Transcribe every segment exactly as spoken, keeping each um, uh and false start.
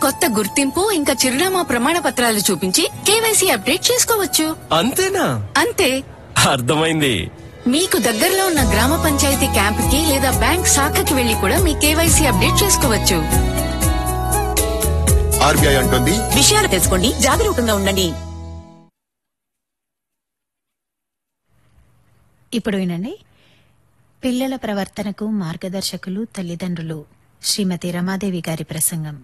కొత్త గుర్తింపు ఇంకా చిరునామా ప్రమాణ పత్రాలు చూపించి కేవైసీ అప్డేట్ చేసుకోవచ్చు. అంతేనా? అంతే. అర్థమైంది. మీకు దగ్గరలో ఉన్న గ్రామ పంచాయతీ క్యాంపుకి లేదా బ్యాంక్ శాఖకి వెళ్లి కూడా మీ కేవైసీ అప్డేట్ చేసుకోవచ్చు. ఆర్బీఐ అంటుంది, విషయాలు తెలుసుకోండి, జాగరూకంగా ఉండండి. ఇప్పుడు వినండి. పిల్లల ప్రవర్తనకు మార్గదర్శకులు తల్లిదండ్రులు, శ్రీమతి రమాదేవి గారి ప్రసంగం.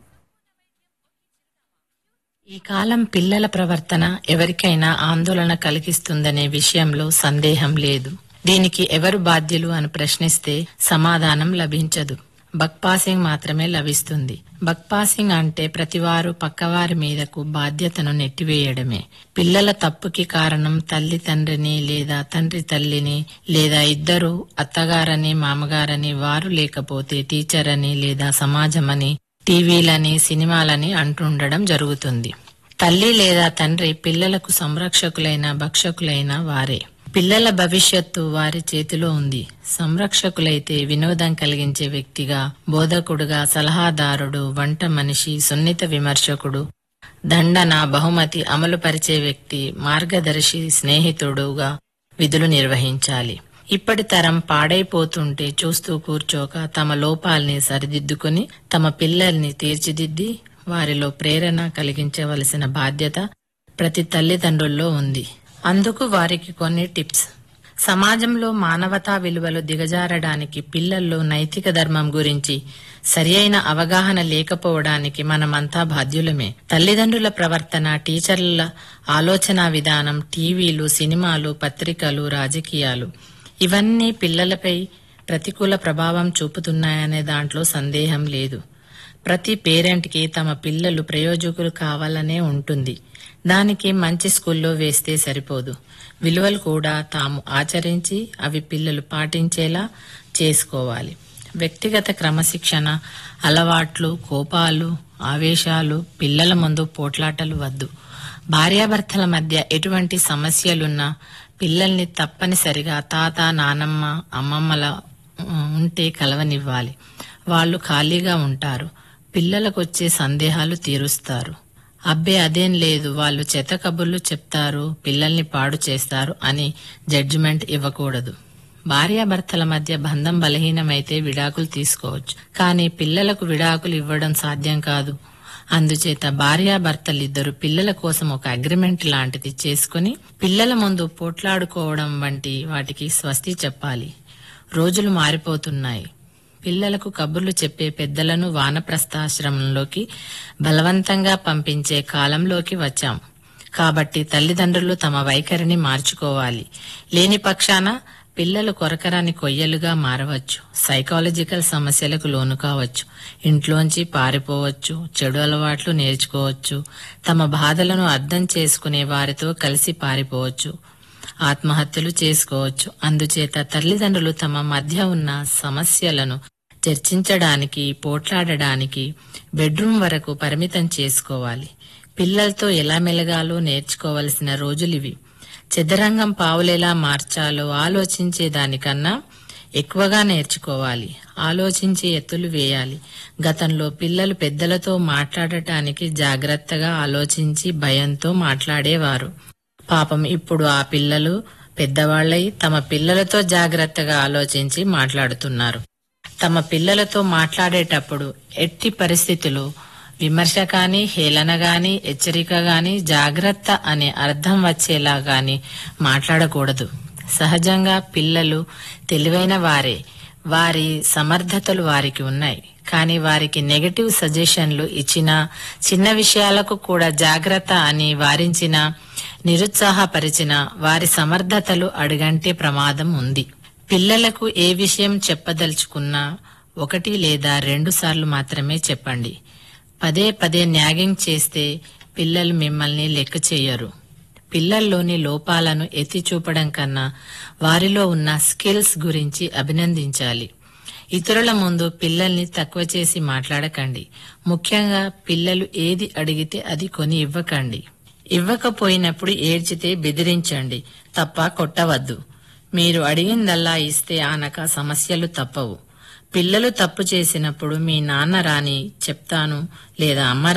ఈ కాలం పిల్లల ప్రవర్తన ఎవరికైనా ఆందోళన కలిగిస్తుందనే విషయంలో సందేహం లేదు. దీనికి ఎవరు బాధ్యులు అని ప్రశ్నిస్తే సమాధానం లభించదు. బక్ పాసింగ్ మాత్రమే లభిస్తుంది. బక్ పాసింగ్ అంటే ప్రతివారు పక్కవారి మీదకు బాధ్యతను నెట్టివేయడమే. పిల్లల తప్పుకి కారణం తల్లి తండ్రిని లేదా తండ్రి తల్లిని లేదా ఇద్దరు అత్తగారని మామగారని, వారు లేకపోతే టీచర్ అని లేదా సమాజమని, టీవీలని, సినిమాలని అంటుండడం జరుగుతుంది. తల్లి లేదా తండ్రి పిల్లలకు సంరక్షకులైన భక్షకులైన వారే. పిల్లల భవిష్యత్తు వారి చేతిలో ఉంది. సంరక్షకులైతే వినోదం కలిగించే వ్యక్తిగా, బోధకుడుగా, సలహాదారుడు, వంట మనిషి, సున్నిత విమర్శకుడు, దండన, బహుమతి అమలుపరిచే వ్యక్తి, మార్గదర్శి, స్నేహితుడుగా విధులు నిర్వహించాలి. ఇప్పటి తరం పాడైపోతుంటే చూస్తూ కూర్చోక తమ లోపాల్ని సరిదిద్దుకుని తమ పిల్లల్ని తీర్చిదిద్ది వారిలో ప్రేరణ కలిగించవలసిన బాధ్యత ప్రతి తల్లిదండ్రుల్లో ఉంది. అందుకు వారికి కొన్ని టిప్స్. సమాజంలో మానవతా విలువలు దిగజారడానికి, పిల్లల్లో నైతిక ధర్మం గురించి సరియైన అవగాహన లేకపోవడానికి మనమంతా బాధ్యులమే. తల్లిదండ్రుల ప్రవర్తన, టీచర్ల ఆలోచన విధానం, టీవీలు, సినిమాలు, పత్రికలు, రాజకీయాలు ఇవన్నీ పిల్లలపై ప్రతికూల ప్రభావం చూపుతున్నాయనే దాంట్లో సందేహం లేదు. ప్రతి పేరెంట్కి తమ పిల్లలు ప్రయోజకులు కావాలనే ఉంటుంది. దానికి మంచి స్కూల్లో వేస్తే సరిపోదు. విలువలు కూడా తాము ఆచరించి అవి పిల్లలు పాటించేలా చేసుకోవాలి. వ్యక్తిగత క్రమశిక్షణ, అలవాట్లు, కోపాలు, ఆవేశాలు, పిల్లల ముందు పోట్లాటలు వద్దు. భార్యాభర్తల మధ్య ఎటువంటి సమస్యలున్నా పిల్లల్ని తప్పనిసరిగా తాత, నానమ్మ, అమ్మమ్మల ఉంటే కలవనివ్వాలి. వాళ్ళు ఖాళీగా ఉంటారు. పిల్లలకొచ్చే సందేహాలు తీరుస్తారు. అబ్బే అదేం లేదు, వాళ్ళు చెత్త కబుర్లు చెప్తారు, పిల్లల్ని పాడు చేస్తారు అని జడ్జిమెంట్ ఇవ్వకూడదు. భార్యాభర్తల మధ్య బంధం బలహీనమైతే విడాకులు తీసుకోవచ్చు, కానీ పిల్లలకు విడాకులు ఇవ్వడం సాధ్యం కాదు. అందుచేత భార్యాభర్తలిద్దరు పిల్లల కోసం ఒక అగ్రిమెంట్ లాంటిది చేసుకుని పిల్లల ముందు పోట్లాడుకోవడం వంటి వాటికి స్వస్తి చెప్పాలి. రోజులు మారిపోతున్నాయి. పిల్లలకు కబుర్లు చెప్పే పెద్దలను వానప్రస్థాశ్రమంలోకి బలవంతంగా పంపించే కాలంలోకి వచ్చాం. కాబట్టి తల్లిదండ్రులు తమ వైఖరిని మార్చుకోవాలి. లేని పక్షాన పిల్లలు కొరకరాని కొయ్యలుగా మారవచ్చు, సైకాలజికల్ సమస్యలకు లోను కావచ్చు, ఇంట్లోంచి పారిపోవచ్చు, చెడు అలవాట్లు నేర్చుకోవచ్చు, తమ బాధలను అర్థం చేసుకునే వారితో కలిసి పారిపోవచ్చు, ఆత్మహత్యలు చేసుకోవచ్చు. అందుచేత తల్లిదండ్రులు తమ మధ్య ఉన్న సమస్యలను చర్చించడానికి, పోట్లాడడానికి బెడ్రూమ్ వరకు పరిమితం చేసుకోవాలి. పిల్లలతో ఎలా మెలగాలో నేర్చుకోవలసిన రోజులివి. చదరంగం పావులెలా మార్చాలో ఆలోచించే దానికన్నా ఎక్కువగా నేర్చుకోవాలి. ఆలోచించి ఎత్తులు వేయాలి. గతంలో పిల్లలు పెద్దలతో మాట్లాడటానికి జాగ్రత్తగా ఆలోచించి భయంతో మాట్లాడేవారు. పాపం ఇప్పుడు ఆ పిల్లలు పెద్దవాళ్లై తమ పిల్లలతో జాగ్రత్తగా ఆలోచించి మాట్లాడుతున్నారు. తమ పిల్లలతో మాట్లాడేటప్పుడు ఎట్టి పరిస్థితుల్లో విమర్శ గాని, హేళన గాని, హెచ్చరిక గాని, జాగ్రత్త అనే అర్థం వచ్చేలా గాని మాట్లాడకూడదు. సహజంగా పిల్లలు తెలివైన వారే. వారి సమర్థతలు వారికి ఉన్నాయి. కానీ వారికి నెగటివ్ సజెషన్లు ఇచ్చినా, చిన్న విషయాలకు కూడా జాగ్రత్త అని వారించినా, నిరుత్సాహపరిచినా వారి సమర్థతలు అడుగంటే ప్రమాదం ఉంది. పిల్లలకు ఏ విషయం చెప్పదలుచుకున్నా ఒకటి లేదా రెండు సార్లు మాత్రమే చెప్పండి. పదే పదే న్యాగింగ్ చేస్తే పిల్లలు మిమ్మల్ని లెక్క చేయరు. పిల్లల్లోని లోపాలను ఎత్తి చూపడం కన్నా వారిలో ఉన్న స్కిల్స్ గురించి అభినందించాలి. ఇతరుల ముందు పిల్లల్ని తక్కువ చేసి మాట్లాడకండి. ముఖ్యంగా పిల్లలు ఏది అడిగితే అది కొని ఇవ్వకండి. ఇవ్వకపోయినప్పుడు ఏడ్చితే బెదిరించండి తప్ప కొట్టవద్దు. మీరు అడిగిందల్లా ఇస్తే ఆనక సమస్యలు తప్పవు. పిల్లలు తప్పు చేసినప్పుడు మీ నాన్న రాని చెప్తాను లేదా అమ్మ